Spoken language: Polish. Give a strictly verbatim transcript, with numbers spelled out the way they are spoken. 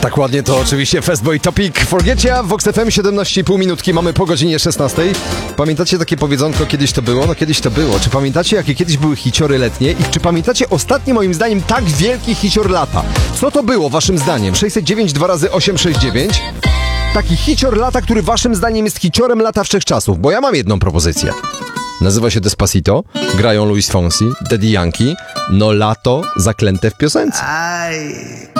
tak ładnie to oczywiście Fastboy Topic. Forgetia, Vox F M, siedemnaście i pół minutki, mamy po godzinie szesnastej. Pamiętacie takie powiedzonko, kiedyś to było? No kiedyś to było. Czy pamiętacie, jakie kiedyś były hiciory letnie? I czy pamiętacie ostatni, moim zdaniem, tak wielki hicior lata? Co to było, waszym zdaniem? sześćset dziewięć dwa razy osiem sześć dziewięć? Taki hicior lata, który waszym zdaniem jest hiciorem lata wszechczasów. Bo ja mam jedną propozycję. Nazywa się Despacito, grają Luis Fonsi, Daddy Yankee, no lato zaklęte w piosence. Aj.